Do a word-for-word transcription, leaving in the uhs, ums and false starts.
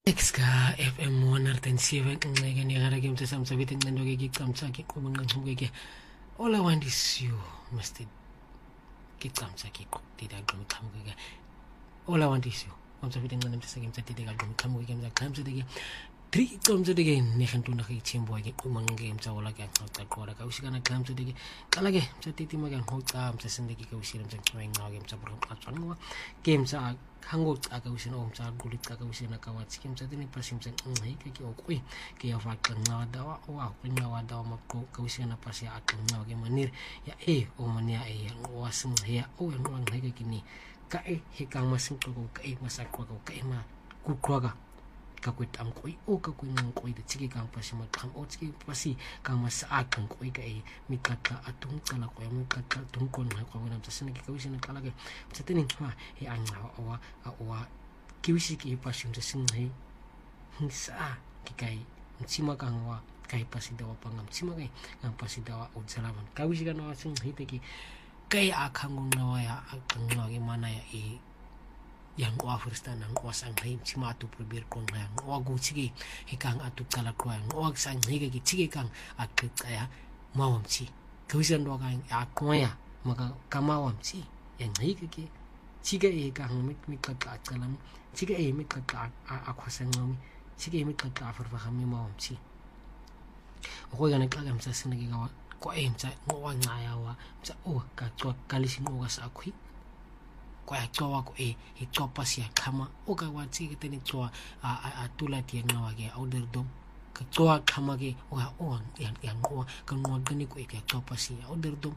Exka F M one hundred seven ngeke ngiyara ke mthesa msabethe nqendo ke ngicamtsa ke qoba nqanxuke ke all I want is you must ke camtsa ke qotida qoma qhamuke ke all I want is you msabethe nqendo mthesa ke mtsatide ka qoma qhamuke ke mza qhamtsa ke three qomtsa ke ne gentona ke tshimbo ke qoma ngeke mtsa ola ke qoqa qora ka ushikana qhamtsa ke qala ke mtsatiti ma ke ngoqa mtsa sinde ke ke ushira mtsa qwenqa ke mtsa bro qatswanwa ke mtsa hango tsaka usina umtsa quli tsaka usina ka wathi ke mtsatini pasi mtsa ngeke ke okwi ke ya vaqa nqada wa wa qinqada wa maqo ka usina pasi ya aqinqa ke manir ya e o mania e wa sinqya o nqwa ngeke ke ni ka e he ka masinqo ka e masaqwa ka e ma kuqwa ka kwetang koi o ka kwinqo koi de tsiki ka pasi ma qham o tsiki pasi ka masa aqin koi ka e miqaqa atung qala ko ya miqaqa tung kon ha kwa bona tsene ke ka usina qala ke tsateni nqwa e anga wa wa ke usiki pasi mtsa sinqhe hisa ke kai mtsima ka ngwa kai pasi dawa panga mtsima kai ka pasi dawa o tsalaban ka usika no sinqhe te ke kai akhango ngawa ya aqinqa ke mana ya e yang wa firstana ngwa sanghe mtsima atu pribir kon nga ngwa gutsiki hikang atu qala qwa ngwa sanghe ke tsiki kang aqiqa ya mawamtsi ka usina ndo ka aqwa maka kamawamtsi ya ngike ke tsika e ka hang miqaqa qalam tsika e miqaqa akhwasanqami tsika e miqaqa afarfa khami mawamtsi go ga ne qala mtsa sene ke ga ko e mtsa ngwa ngaya wa mtsa o ka tswa kalisi ngoka sa khwi kwa tswa ko e e tsopa sia khama o ka wa tsi ke teni tswa a tula ti ngawa ke order dom ka tswa khama ke o o yang yang ngwa ka ngwa gani ko e ka tsopa sia order dom